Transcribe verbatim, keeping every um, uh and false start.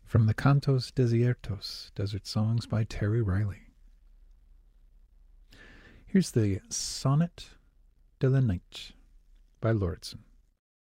from the Cantos Desiertos, Desert Songs by Terry Riley. Here's the Sonnet de la Night by Lauritsen.